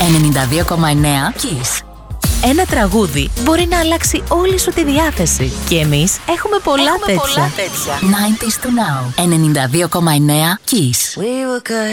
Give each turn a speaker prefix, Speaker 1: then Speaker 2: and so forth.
Speaker 1: 92,9 Kiss. Ένα τραγούδι μπορεί να αλλάξει όλη σου τη διάθεση. Και εμείς έχουμε πολλά τέτοια. 90s to now. 92,9 Kiss.